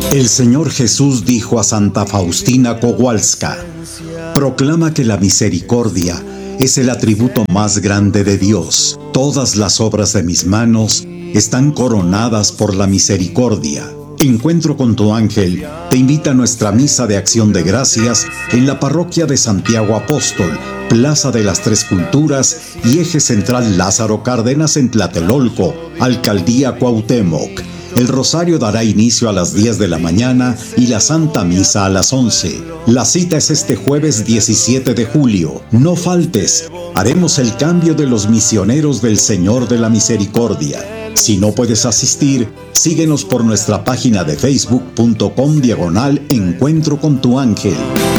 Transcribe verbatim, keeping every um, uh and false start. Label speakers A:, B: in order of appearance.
A: El Señor Jesús dijo a Santa Faustina Kowalska: proclama que la misericordia es el atributo más grande de Dios. Todas las obras de mis manos están coronadas por la misericordia. Encuentro con tu ángel te invita a nuestra misa de acción de gracias en la parroquia de Santiago Apóstol, Plaza de las Tres Culturas y Eje Central Lázaro Cárdenas en Tlatelolco, Alcaldía Cuauhtémoc. El rosario dará inicio a las diez de la mañana y la Santa Misa a las once. La cita es este jueves diecisiete de julio. No faltes. Haremos el cambio de los misioneros del Señor de la Misericordia. Si no puedes asistir, síguenos por nuestra página de facebook punto com diagonal Encuentro con tu ángel.